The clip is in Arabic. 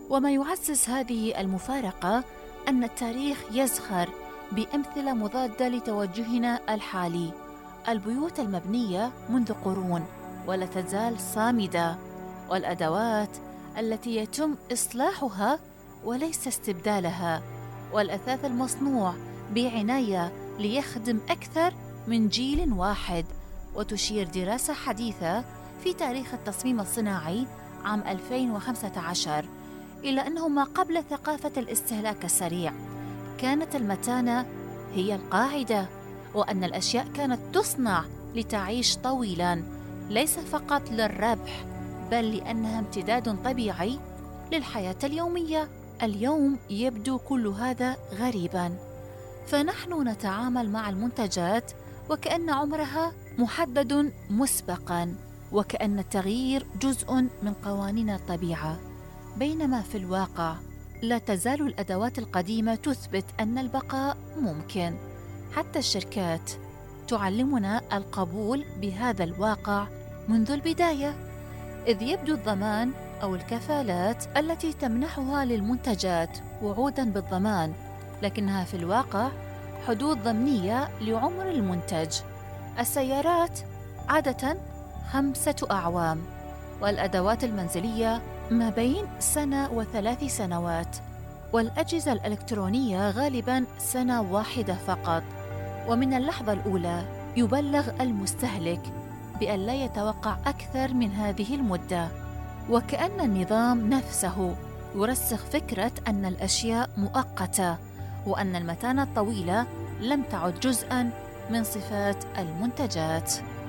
وما يعزز هذه المفارقة أن التاريخ يزخر بأمثلة مضادة لتوجهنا الحالي. البيوت المبنية منذ قرون ولا تزال صامدة، والأدوات التي يتم إصلاحها وليس استبدالها، والأثاث المصنوع بعناية ليخدم أكثر من جيل واحد. وتشير دراسة حديثة في تاريخ التصميم الصناعي عام 2015 إلى أنه ما قبل ثقافة الاستهلاك السريع كانت المتانة هي القاعدة، وأن الأشياء كانت تصنع لتعيش طويلاً، ليس فقط للربح بل لأنها امتداد طبيعي للحياة اليومية. اليوم يبدو كل هذا غريباً، فنحن نتعامل مع المنتجات وكأن عمرها محدد مسبقاً، وكأن التغيير جزء من قوانين الطبيعة، بينما في الواقع لا تزال الأدوات القديمة تثبت أن البقاء ممكن. حتى الشركات تعلمنا القبول بهذا الواقع منذ البداية، إذ يبدو الضمان أو الكفالات التي تمنحها للمنتجات وعوداً بالضمان، لكنها في الواقع حدود ضمنية لعمر المنتج. السيارات عادة 5 أعوام، والأدوات المنزلية ما بين 1 و3 سنوات، والأجهزة الإلكترونية غالباً 1 سنة فقط. ومن اللحظة الأولى يبلغ المستهلك بأن لا يتوقع أكثر من هذه المدة، وكأن النظام نفسه يرسخ فكرة أن الأشياء مؤقتة، وأن المتانة الطويلة لم تعد جزءاً من صفات المنتجات.